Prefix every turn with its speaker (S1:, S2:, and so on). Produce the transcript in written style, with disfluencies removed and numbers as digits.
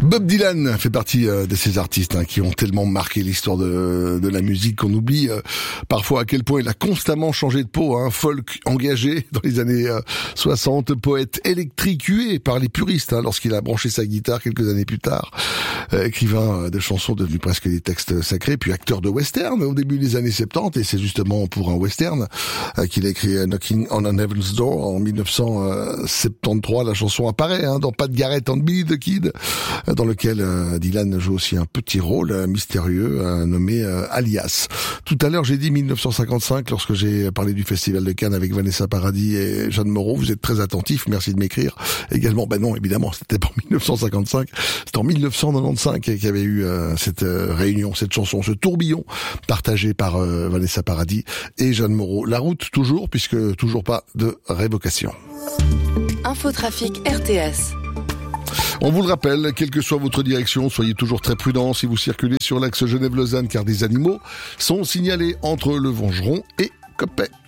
S1: Bob Dylan fait partie de ces artistes qui ont tellement marqué l'histoire de la musique qu'on oublie parfois à quel point il a constamment changé de peau. Folk engagé dans les années 60, poète électricué par les puristes lorsqu'il a branché sa guitare quelques années plus tard, écrivain de chansons devenues presque des textes sacrés, puis acteur de western au début des années 70, et c'est justement pour un western qu'il a écrit Knocking on an Heaven's Door en 1973. La chanson apparaît dans Pat Garrett and Billy the Kid, dans lequel Dylan joue aussi un petit rôle mystérieux nommé Alias. Tout à l'heure, j'ai dit 1955 lorsque j'ai parlé du Festival de Cannes avec Vanessa Paradis et Jeanne Moreau. Vous êtes très attentifs, merci de m'écrire. Également, non, évidemment, c'était pas en 1955, c'était en 1995 qu'il y avait eu cette réunion, cette chanson, ce tourbillon partagé par Vanessa Paradis et Jeanne Moreau. La route toujours, puisque toujours pas de révocation.
S2: Infotrafic RTS.
S1: On vous le rappelle, quelle que soit votre direction, soyez toujours très prudents si vous circulez sur l'axe Genève-Lausanne, car des animaux sont signalés entre le Vengeron et Coppet.